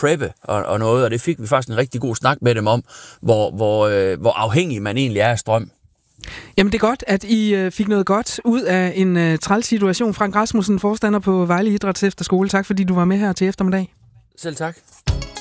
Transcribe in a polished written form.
preppe og noget, og det fik vi faktisk en rigtig god snak med dem om, hvor afhængig man egentlig er af strøm. Jamen det er godt, at I fik noget godt ud af en træls situation. Frank Rasmussen, forstander på Vejle Idræts Efterskole. Tak fordi du var med her til eftermiddag. Selv tak.